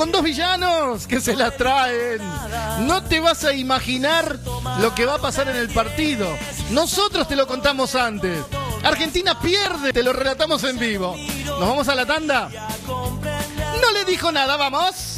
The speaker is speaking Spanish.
con dos villanos que se la traen. No te vas a imaginar lo que va a pasar en el partido. Nosotros te lo contamos antes. Argentina pierde, te lo relatamos en vivo. ¿Nos vamos a la tanda? No le dijo nada, vamos.